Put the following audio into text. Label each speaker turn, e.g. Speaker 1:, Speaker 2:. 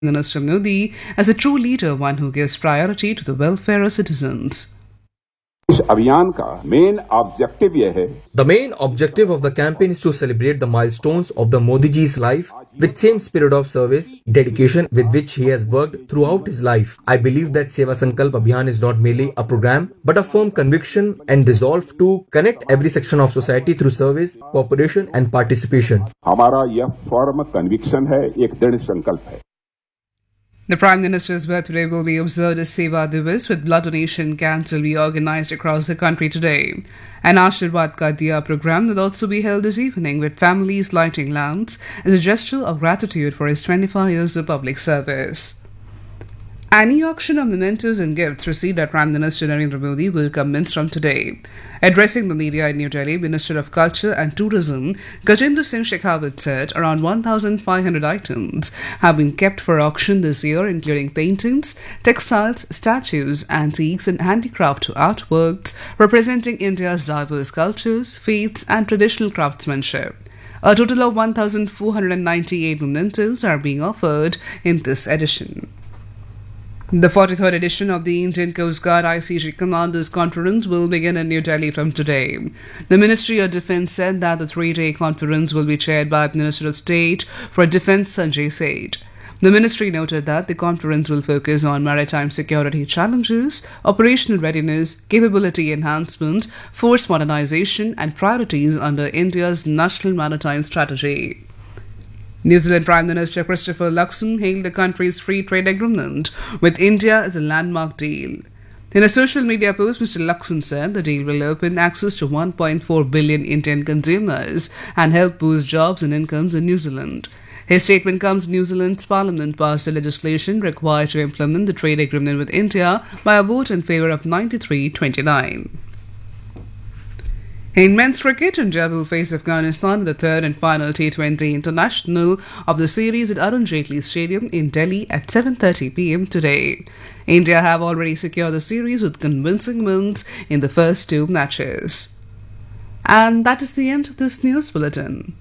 Speaker 1: Minister Modi as a true leader, one who gives priority to the welfare of citizens.
Speaker 2: इस अभियान का main objective यह है
Speaker 3: The main objective of the campaign is to celebrate the milestones of the Modi ji's life with same spirit of service, dedication with which he has worked throughout his life. I believe that Seva Sankalp Abhiyan is not merely a program but a firm conviction and resolve to connect every section of society through service, cooperation and participation.
Speaker 2: हमारा यह firm conviction है, एक दृढ़ संकल्प है.
Speaker 1: The Prime Minister's birthday will be observed as Seva Divas, with blood donation camps will be organised across the country today. An Ashirwad Ka Diya program will also be held this evening, with families lighting lamps as a gesture of gratitude for his 25 years of public service. An e-auction of mementos and gifts received by Prime Minister Narendra Modi will commence from today. Addressing the media in New Delhi, Minister of Culture and Tourism Gajendra Singh Shekhawat said around 1,500 items have been kept for auction this year, including paintings, textiles, statues, antiques and handicraft artworks representing India's diverse cultures, faiths and traditional craftsmanship. A total of 1,498 mementos are being offered in this edition. The 43rd edition of the Indian Coast Guard ICG Commanders Conference will begin in New Delhi from today. The Ministry of Defence said that the three-day conference will be chaired by the Minister of State for Defence Sanjay Seth. The ministry noted that the conference will focus on maritime security challenges, operational readiness, capability enhancement, force modernization and priorities under India's National Maritime Strategy. New Zealand Prime Minister Christopher Luxon hailed the country's free trade agreement with India as a landmark deal. In a social media post, Mr. Luxon said the deal will open access to 1.4 billion Indian consumers and help boost jobs and incomes in New Zealand. His statement comes New Zealand's parliament passed a legislation required to implement the trade agreement with India by a vote in favour of 93-29. In men's cricket, India will face Afghanistan in the third and final T20 international of the series at Arun Jaitley Stadium in Delhi at 7:30 p.m. today. India have already secured the series with convincing wins in the first two matches. And that is the end of this news bulletin.